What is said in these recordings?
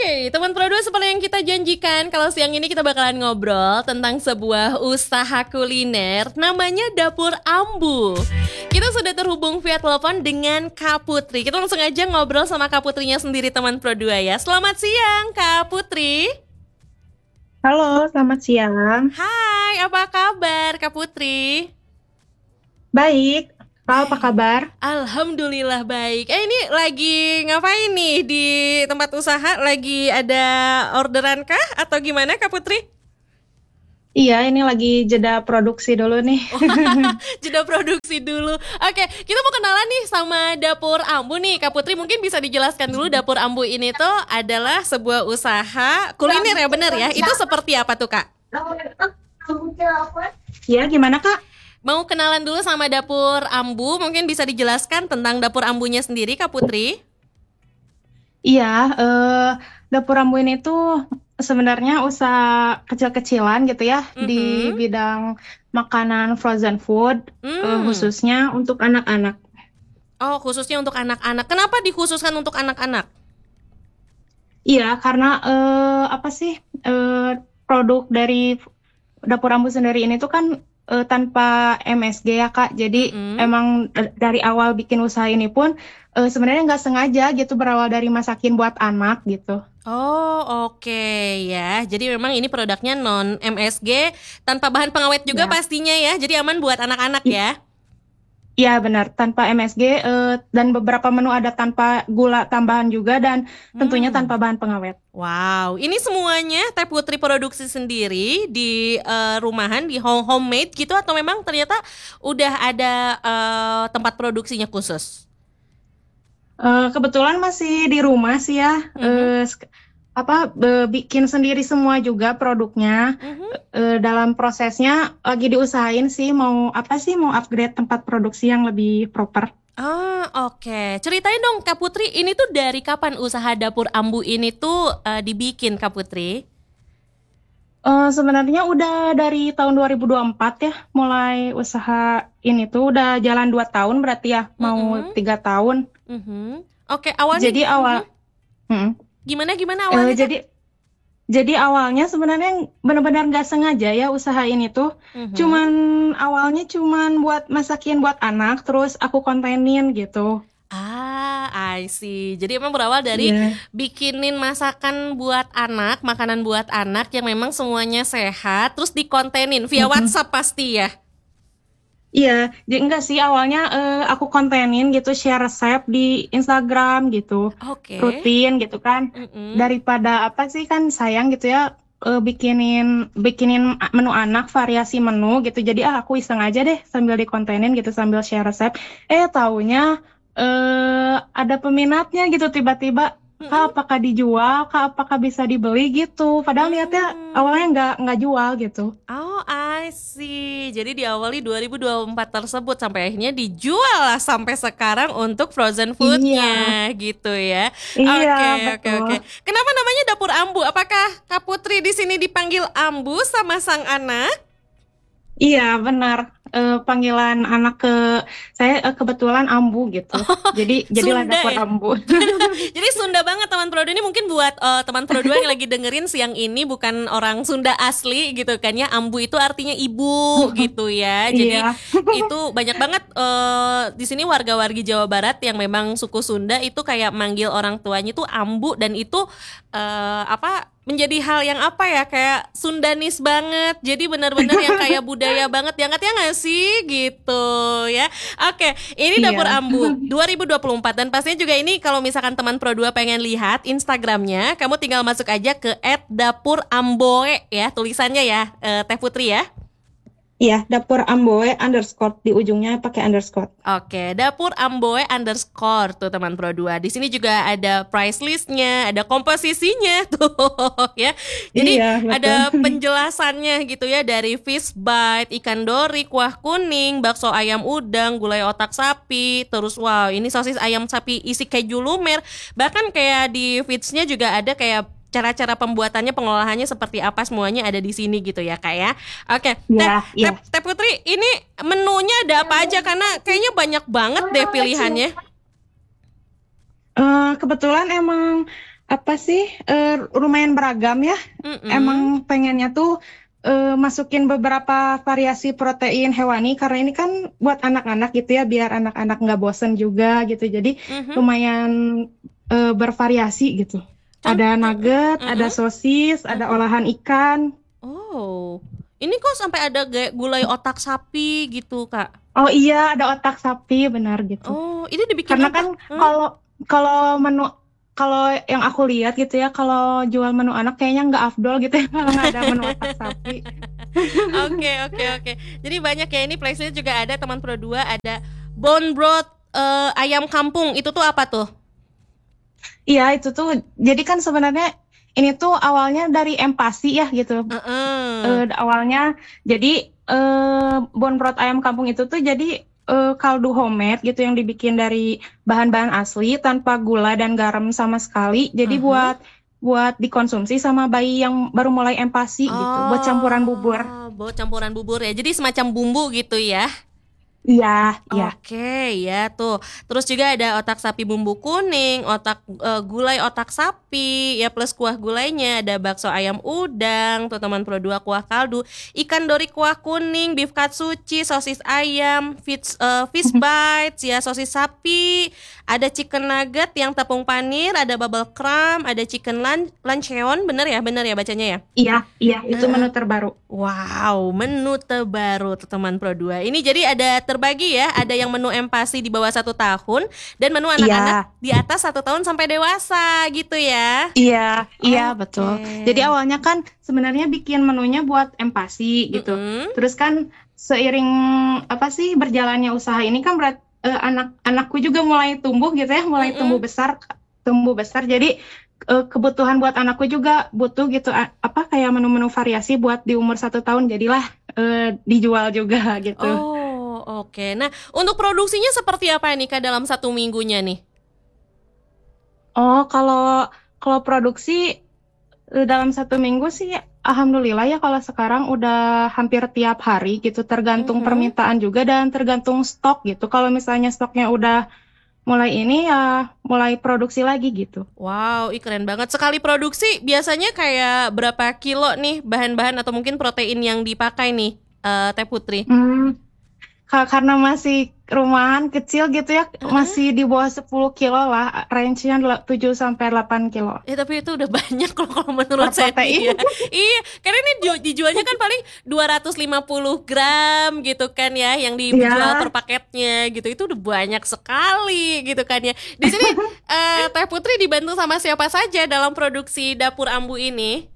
Oke, teman Pro2 seperti yang kita janjikan, kalau siang ini kita bakalan ngobrol tentang sebuah usaha kuliner namanya Dapur Ambu. Kita sudah terhubung via telepon dengan Kak Putri. Kita langsung aja ngobrol sama Kak Putrinya sendiri, teman Pro2 ya. Selamat siang Kak Putri. Halo, selamat siang. Hai, apa kabar Kak Putri? Baik, kau apa kabar? Alhamdulillah baik. Ini lagi ngapain nih di tempat usaha? Lagi ada orderan kah atau gimana Kak Putri? Iya, ini lagi jeda produksi dulu nih. Jeda produksi dulu. Oke, kita mau kenalan nih sama Dapur Ambu nih. Kak Putri mungkin bisa dijelaskan dulu Dapur Ambu ini tuh adalah sebuah usaha kuliner ya, benar ya? Itu seperti apa tuh Kak? Ya, gimana Kak? Mau kenalan dulu sama Dapur Ambu, mungkin bisa dijelaskan tentang Dapur Ambunya sendiri Kak Putri? Iya, Dapur Rambu ini tuh sebenarnya usaha kecil-kecilan gitu ya di bidang makanan frozen food, khususnya untuk anak-anak. Oh, khususnya untuk anak-anak. Kenapa dikhususkan untuk anak-anak? Iya, karena apa sih produk dari Dapur Rambu sendiri ini tuh kan tanpa MSG ya Kak. Jadi emang dari awal bikin usaha ini pun sebenarnya nggak sengaja gitu berawal dari masakin buat anak gitu. Oh, oke ya. Jadi memang ini produknya non MSG, tanpa bahan pengawet juga Ya. pastinya ya. Jadi aman buat anak-anak ya. Iya benar, tanpa MSG dan beberapa menu ada tanpa gula tambahan juga dan tentunya tanpa bahan pengawet. Wow, ini semuanya Teh Putri produksi sendiri di rumahan, di homemade gitu, atau memang ternyata udah ada tempat produksinya khusus? Kebetulan masih di rumah sih ya, bikin sendiri semua juga produknya. Dalam prosesnya lagi diusahain sih mau upgrade tempat produksi yang lebih proper. Ah, oke. Ceritain dong Kak Putri, ini tuh dari kapan usaha Dapur Ambu ini tuh dibikin Kak Putri? Sebenarnya udah dari tahun 2024 ya, mulai usaha ini tuh udah jalan 2 tahun berarti ya, mau 3 tahun. Oke, awalnya Jadi gimana Eh, awalnya Kak? jadi awalnya sebenarnya benar-benar nggak sengaja ya usaha ini tuh. Awalnya cuman buat masakin buat anak, terus aku kontenin gitu. Ah, I see. Jadi emang berawal dari Iya. bikinin masakan buat anak, makanan buat anak yang memang semuanya sehat, terus dikontenin via WhatsApp pasti ya. Iya, jadi enggak sih awalnya aku kontenin gitu, share resep di Instagram gitu, Oke. rutin gitu kan. Daripada apa sih kan sayang gitu ya bikinin bikinin menu anak, variasi menu gitu. Jadi aku iseng aja deh sambil dikontenin gitu sambil share resep. Taunya ada peminatnya gitu tiba-tiba. Kak, apakah dijual? Kak, apakah bisa dibeli gitu? Padahal niatnya awalnya nggak jual gitu. Oh, I see. Jadi diawali 2024 tersebut sampai akhirnya dijual lah sampai sekarang untuk frozen foodnya gitu ya. Iya, Oke. betul. Kenapa namanya Dapur Ambu? Apakah Kak Putri di sini dipanggil Ambu sama sang anak? Iya, benar. Panggilan anak saya kebetulan Ambu gitu. Jadilah Sunda Dapur ya? Ambu. Jadi Sunda banget teman Pro2 ini, mungkin buat teman Pro2 yang lagi dengerin siang ini bukan orang Sunda asli gitu kan ya. Ambu itu artinya ibu gitu ya. Jadi Iya. itu banyak banget di sini warga-wargi Jawa Barat yang memang suku Sunda itu kayak manggil orang tuanya tuh Ambu, dan itu menjadi hal yang kayak Sundanis banget. Jadi benar-benar yang kayak budaya banget diangkat ya nggak sih gitu ya. Oke, ini Iya. Dapur Ambu 2024, dan pastinya juga ini kalau misalkan teman Pro2 pengen lihat Instagramnya, kamu tinggal masuk aja ke @dapuramboe ya, tulisannya ya, Teh Putri ya. Iya, Dapur Amboe underscore di ujungnya pakai underscore. Oke, Dapur Amboe underscore tuh teman Pro2. Di sini juga ada price listnya, ada komposisinya tuh ya. Jadi Iya, betul. ada penjelasannya gitu ya, dari fish bite, ikan dori, kuah kuning, bakso ayam udang, gulai otak sapi, terus wow ini sosis ayam sapi isi keju lumer. Bahkan kayak di feeds-nya juga ada kayak cara-cara pembuatannya, pengolahannya seperti apa, semuanya ada di sini gitu ya Kak ya. Oke, Iya. Teh Putri, ini menunya ada apa aja? Karena kayaknya banyak banget deh pilihannya. Kebetulan emang apa sih lumayan beragam ya. Mm-mm. Emang pengennya tuh masukin beberapa variasi protein hewani karena ini kan buat anak-anak gitu ya, biar anak-anak nggak bosen juga gitu. Jadi Mhm. lumayan bervariasi gitu. Ada nugget, ada Mm-mm. sosis, ada Mhm. olahan ikan. Oh, ini kok sampai ada gulai otak sapi gitu, Kak? Oh iya, ada otak sapi, benar gitu. Oh, ini dibikin Karena apa? kan Hah? kalau kalau menu kalau yang aku lihat gitu ya, kalau jual menu anak kayaknya nggak afdol gitu ya kalau nggak ada menu otak sapi. Oke, oke, oke. Jadi banyak ya, ini playlistnya juga ada teman Pro 2, ada bone broth ayam kampung. Itu tuh apa tuh? Iya, itu tuh jadi kan sebenarnya ini tuh awalnya dari empati ya gitu. Heeh. Awalnya jadi bone broth ayam kampung itu tuh jadi kaldu homemade gitu yang dibikin dari bahan-bahan asli tanpa gula dan garam sama sekali. Jadi Aha. buat buat dikonsumsi sama bayi yang baru mulai empati gitu, buat campuran bubur. Oh, buat campuran bubur ya. Jadi semacam bumbu gitu ya. Iya, iya. Oke, ya tuh. Terus juga ada otak sapi bumbu kuning, gulai otak sapi, ya plus kuah gulainya, ada bakso ayam udang, tuh teman Pro 2 kuah kaldu, ikan dori kuah kuning, beef katsuci, sosis ayam, fish bites, ya sosis sapi, ada chicken nugget yang tepung panir, ada bubble crumb, ada chicken lancheon, bener ya bacanya ya? Iya, iya, itu menu terbaru. Wow, menu terbaru tuh teman Pro 2. Ini jadi ada terbagi ya, ada yang menu empasi di bawah 1 tahun dan menu anak-anak Iya, di atas 1 tahun sampai dewasa gitu ya. iya, iya, betul. Jadi Oke. awalnya kan sebenarnya bikin menunya buat empati gitu. Mm-mm. Terus kan seiring apa sih berjalannya usaha ini kan anak-anakku juga mulai tumbuh gitu ya, mulai Mm-mm. tumbuh besar. Jadi kebutuhan buat anakku juga butuh gitu apa kayak menu-menu variasi buat di umur 1 tahun. Jadilah dijual juga gitu. Oh, oke. Nah, untuk produksinya seperti apa nih Kak dalam 1 minggunya nih? Oh, kalau kalau produksi dalam 1 minggu sih, alhamdulillah ya kalau sekarang udah hampir tiap hari gitu, tergantung Mhm. permintaan juga dan tergantung stok gitu. Kalau misalnya stoknya udah mulai ini ya mulai produksi lagi gitu. Wow, keren banget. Sekali produksi biasanya kayak berapa kilo nih bahan-bahan atau mungkin protein yang dipakai nih, Teh Putri? Hmm, karena masih rumahan kecil gitu ya, masih di bawah 10 kilo lah, range-nya 7 sampai 8 kilo Tapi itu udah banyak loh kalau menurut per saya nih protein. ya. Iya, karena ini dijualnya kan paling 250 gram gitu kan ya, yang dijual per Ya, paketnya gitu. Itu udah banyak sekali gitu kan ya. Di sini Teh Putri dibantu sama siapa saja dalam produksi Dapur Ambu ini?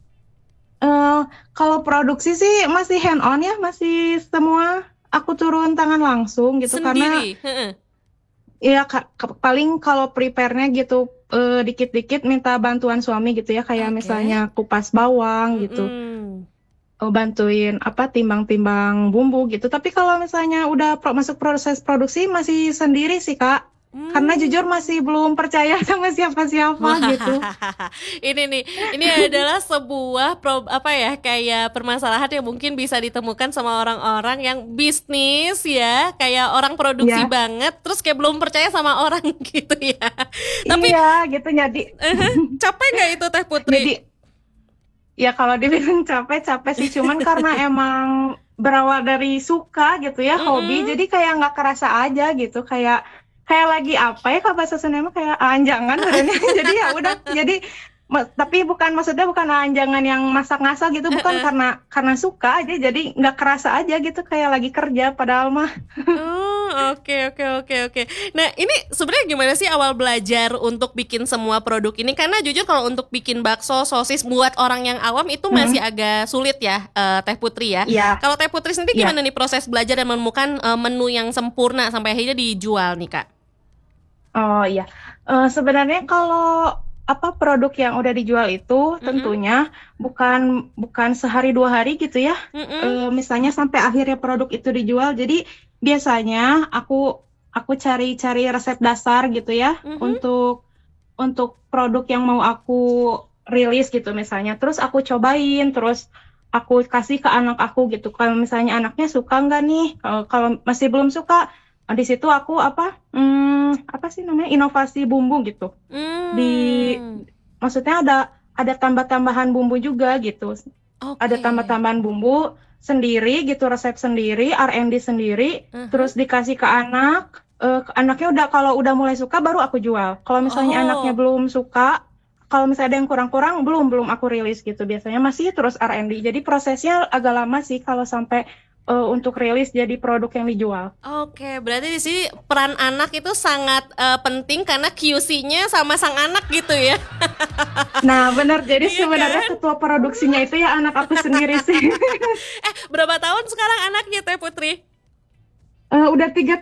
eh, kalau produksi sih masih hand on ya, masih semua aku turun tangan langsung gitu karena Sendiri. Heeh. ya paling kalau prepare-nya gitu dikit-dikit minta bantuan suami gitu ya kayak Oke. misalnya kupas bawang gitu. Mm-mm. Bantuin apa timbang-timbang bumbu gitu. Tapi kalau misalnya udah masuk proses produksi masih sendiri sih Kak. Karena jujur Hmm. masih belum percaya sama siapa-siapa Wah, gitu. ini nih, ini adalah sebuah apa ya, kayak permasalahan yang mungkin bisa ditemukan sama orang-orang yang bisnis ya, kayak orang produksi Ya, banget, terus kayak belum percaya sama orang gitu ya. Tapi iya gitu capek nggak itu Teh Putri? jadi ya kalau dibilang capek-capek sih cuman karena emang berawal dari suka gitu ya hobi Mm-mm. jadi kayak nggak kerasa aja gitu kayak kayak lagi apa ya kalau bahasa Sunda mah kayak anjangan sebenarnya jadi ya udah jadi tapi maksudnya bukan anjangan yang masak ngasal gitu bukan karena suka aja jadi nggak kerasa aja gitu kayak lagi kerja padahal mah. Oh, oke, oke, oke, oke. Nah, ini sebenarnya gimana sih awal belajar untuk bikin semua produk ini? Karena jujur kalau untuk bikin bakso, sosis buat orang yang awam itu masih Hmm, agak sulit ya, Teh Putri ya. iya, Kalau Teh Putri sendiri iya. gimana nih proses belajar dan menemukan menu yang sempurna sampai akhirnya dijual nih, Kak? Oh iya. Sebenarnya kalau apa produk yang udah dijual itu Mm-mm, tentunya bukan bukan sehari 2 hari gitu ya. mm-mm, Misalnya sampai akhirnya produk itu dijual. Jadi biasanya aku cari-cari resep dasar gitu ya mhm. untuk produk yang mau aku rilis gitu misalnya. Terus aku cobain, terus aku kasih ke anak aku gitu. Kalau misalnya anaknya suka nggak nih? Kalau masih belum suka Di situ aku apa sih namanya, inovasi bumbu gitu. Di Maksudnya ada tambah-tambahan bumbu juga gitu. Ada Oke. tambah-tambahan bumbu sendiri gitu, resep sendiri, R&D sendiri, terus dikasih ke anak. Anaknya kalau udah mulai suka baru aku jual. Kalau misalnya anaknya Oh, belum suka, kalau misalnya ada yang kurang-kurang, belum aku rilis gitu. Biasanya masih terus R&D. Jadi prosesnya agak lama sih kalau sampai untuk rilis jadi produk yang dijual. oke. Berarti di sini peran anak itu sangat penting karena QC-nya sama sang anak gitu ya. Nah, benar. Jadi Iya sebenarnya kan? ketua produksinya itu ya anak aku sendiri sih. Berapa tahun sekarang anaknya Teh Putri? Udah 3